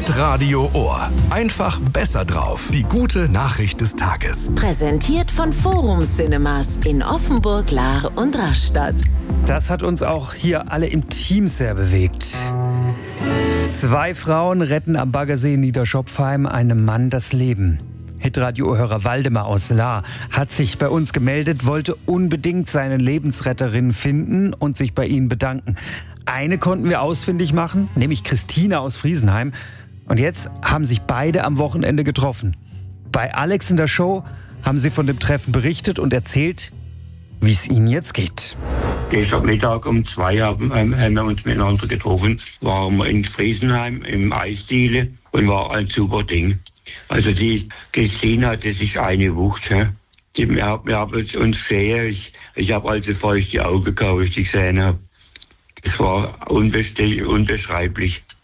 Hitradio Ohr. Einfach besser drauf. Die gute Nachricht des Tages. Präsentiert von Forum Cinemas in Offenburg, Lahr und Rastatt. Das hat uns auch hier alle im Team sehr bewegt. 2 Frauen retten am Baggersee in Niederschopfheim einem Mann das Leben. Hitradio-Hörer Waldemar aus Lahr hat sich bei uns gemeldet, wollte unbedingt seine Lebensretterin finden und sich bei ihnen bedanken. Eine konnten wir ausfindig machen, nämlich Christina aus Friesenheim. Und jetzt haben sich beide am Wochenende getroffen. Bei Alex in der Show haben sie von dem Treffen berichtet und erzählt, wie es ihnen jetzt geht. Gestern Mittag um 2 haben wir uns miteinander getroffen. Waren wir in Friesenheim im Eisdiele und war ein super Ding. Also die Christina, das ist eine Wucht. Wir haben uns gesehen. Ich habe also feuchte Augen gehabt, als ich die gesehen habe. Das war unbeschreiblich.